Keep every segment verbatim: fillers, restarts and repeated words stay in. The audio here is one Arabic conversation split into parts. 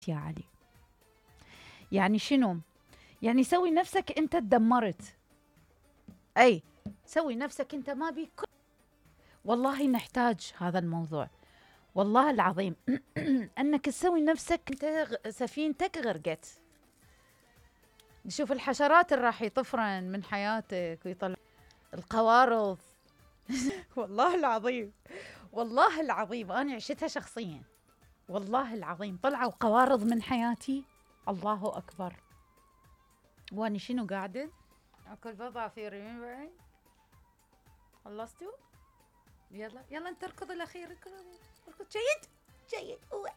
يا علي. يعني شنو؟ يعني سوي نفسك انت تدمرت. اي سوي نفسك انت ما بيك. والله نحتاج هذا الموضوع، والله العظيم. انك تسوي نفسك انت غ- سفينتك غرقت. نشوف الحشرات اللي راح يطفرن من حياتك ويطلع القوارض. والله العظيم، والله العظيم انا عشتها شخصيا. والله العظيم طلعوا قوارض من حياتي. الله اكبر. واني شنو قاعده اكل بضع في ريمين. خلصتوا؟ يلا يلا انت اركض الاخير، اركض اركض. جيد جيد.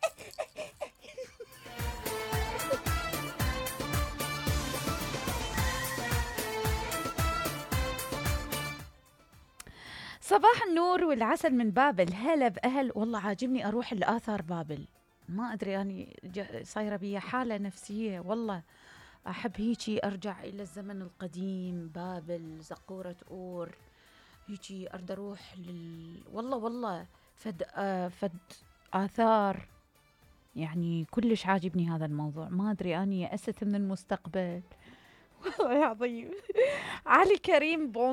صباح النور والعسل من بابل. هلا باهل. والله عاجبني اروح لاثار بابل. ما ادري يعني ج- صايره بي حاله نفسيه والله. احب هيجي ارجع الى الزمن القديم، بابل، زقوره اور. هيجي ارد اروح لل والله والله فد آه فد اثار. يعني كلش عاجبني هذا الموضوع. ما ادري اني يأست من المستقبل. والله العظيم. علي كريم بون.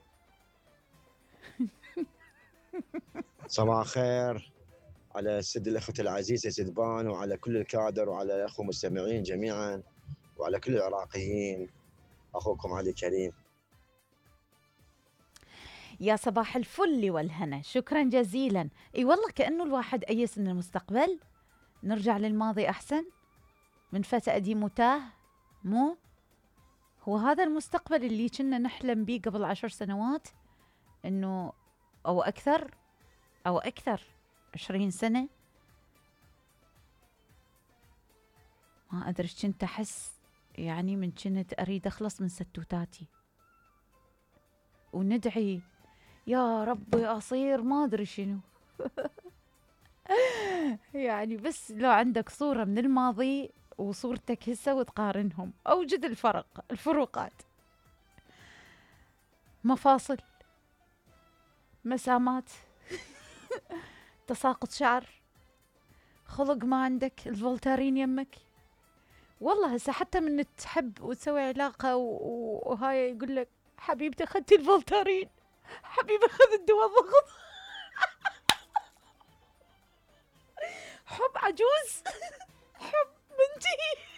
صباح الخير على السد الأخوة العزيزة زدبان، وعلى كل الكادر، وعلى الأخوة المستمعين جميعا، وعلى كل العراقيين. أخوكم علي كريم. يا صباح الفل والهنا، شكرا جزيلا. اي والله كأنه الواحد أيس من المستقبل. نرجع للماضي أحسن من فتى قديم وتاه. مو هو هذا المستقبل اللي كنا نحلم به قبل عشر سنوات، انه او اكثر، او اكثر عشرين سنة. ما ادري إيش كنت احس. يعني من كنت اريد اخلص من ستوتاتي وندعي يا ربي اصير ما ادري شنو. يعني بس لو عندك صورة من الماضي وصورتك هسه وتقارنهم، اوجد الفرق الفروقات. مفاصل، مسامات، تساقط شعر، خلق ما عندك، الفولتارين يمك. والله هسه حتى من تحب وتسوي علاقة و- و- وهاي يقول لك حبيبتي اخذتي الفولتارين، حبيبي خذ الدواء ضغط. حب عجوز. حب بنتي.